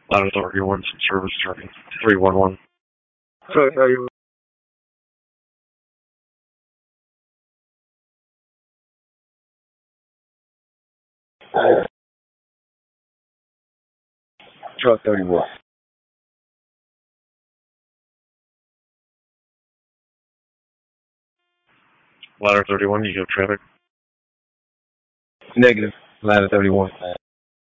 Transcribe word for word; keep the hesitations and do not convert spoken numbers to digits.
Ladder thirty-one, some service traffic. three one one. Truck thirty-one. Truck thirty-one. Ladder thirty-one, you have traffic? Negative. Ladder thirty-one.